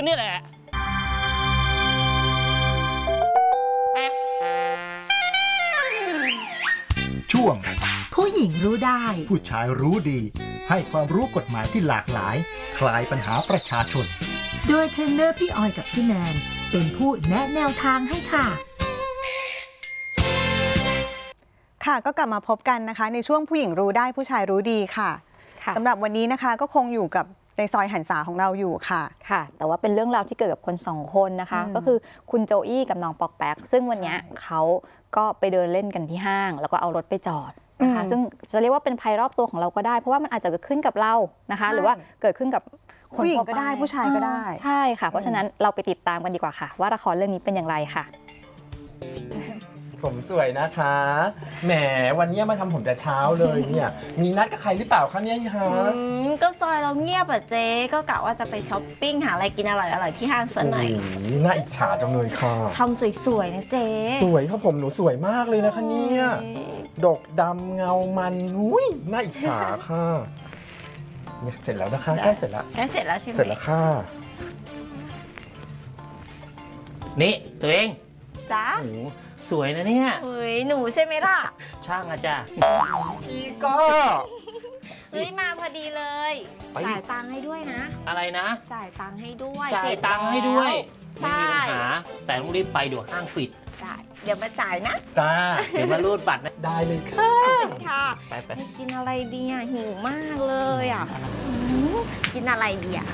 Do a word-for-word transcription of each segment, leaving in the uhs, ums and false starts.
นี่แหละช่วงผู้หญิงรู้ได้ผู้ชายรู้ดีให้ความรู้กฎหมายที่หลากหลายคลายปัญหาประชาชนโดยเทรนเนอร์พี่ออยกับพี่แนนเป็นผู้แนะแนวทางให้ค่ะค่ะก็กลับมาพบกันนะคะในช่วงผู้หญิงรู้ได้ผู้ชายรู้ดีค่ะสำหรับวันนี้นะคะก็คงอยู่กับในซอยหันษาของเราอยู่ค่ะค่ะแต่ว่าเป็นเรื่องราวที่เกิดกับคนสองคนนะคะก็คือคุณโจอี้กับน้องปอกแป๊กซึ่งวันนี้เขาก็ไปเดินเล่นกันที่ห้างแล้วก็เอารถไปจอดนะคะซึ่งจะเรียกว่าเป็นภัยรอบตัวของเราก็ได้เพราะว่ามันอาจจะเกิดขึ้นกับเรานะคะหรือว่าเกิดขึ้นกับคนผู้หญิงก็ได้ผู้ชายก็ได้ใช่ค่ะเพราะฉะนั้นเราไปติดตามกันดีกว่าค่ะว่าละครเรื่องนี้เป็นอย่างไรค่ะผมสวยนะคะแหมวันนี้มาทำผมแต่เช้าเลยเนี่ยมีนัดกับใครหรือเปล่าคะเนี่ยฮะก็ซอยเราเงียบอ่ะเจ๊ก็กะว่าจะไปช้อปปิ้งหาอะไรกินอร่อยๆที่ห้างสักหน่อยน่าอิจฉาจังเลยค่ะทำสวยๆนะเจ๊สวยเพราะผมหนูสวยมากเลยนะคะเนี่ยดกดำเงามันอุ้ยน่าอิจฉาค่ะเนี่ยเสร็จแล้วนะคะใกล้เสร็จแล้วใกล้เสร็จแล้วใช่ไหมเสร็จแล้วค่ะนี่ตัวเองจ้าสวยนะเนี่ยเฮ้ยหนูใช่ไหมล่ะช่างอะจ้ะพี่ก็เฮ้ยมาพอดีเลยจ่ายตังค์ให้ด้วยนะอะไรนะจ่ายตังค์ให้ด้วยจ่ายตังค์ให้ด้วยไม่มีปัญหาแต่ต้องรีบไปเดี๋ยวห้างปิดจ่ายเดี๋ยวมาจ่ายนะจ้าเดี๋ยวมารูดบัตรนะได้เลยค่ะค่ะไปไปกินอะไรดีอ่ะหิวมากเลยอ่ะกินอะไรดีอ่ะ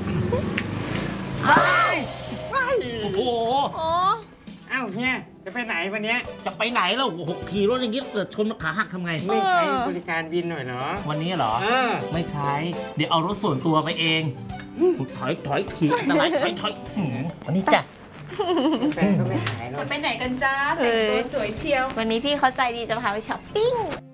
โอ้โหอ้าวเฮียจะไปไหนวันนี้จะไปไหนแล้วโอ้โหขี่รถอย่างนี้เกิดชนขาหักทำไงไม่ใช้บริการวินหน่อยเหรอวันนี้เหรอไม่ใช้เดี๋ยวเอารถส่วนตัวไปเองถอยถอยขี่อะไรถอยถอยวันนี้จ้ะแฟนก็ไม่หายหรอกจะไปไหนกันจ้าแต่งตัวสวยเชียววันนี้พี่เขาใจดีจะพาไปช้อปปิ้ง